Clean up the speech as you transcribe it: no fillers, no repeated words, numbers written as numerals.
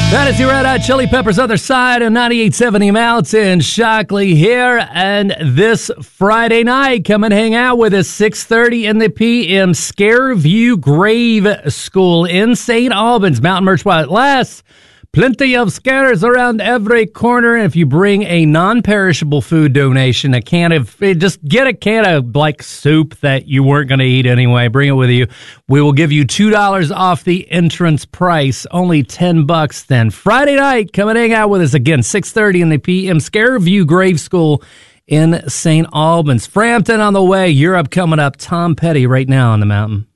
That is your Red Hot Chili Peppers' Other Side on 98.7 Mountain. Shockley here, and this Friday night, come and hang out with us, 6:30 in the p.m. Scareview Grave School in St. Albans. Mountain Merch while it lasts. Plenty of scares around every corner. And if you bring a non-perishable food donation, just get a can of like soup that you weren't going to eat anyway. Bring it with you. We will give you $2 off the entrance price. Only $10 then. Friday night, come and hang out with us again, 6:30 in the p.m. Scareview Grave School in St. Albans. Frampton on the way. Europe coming up. Tom Petty right now on the mountain.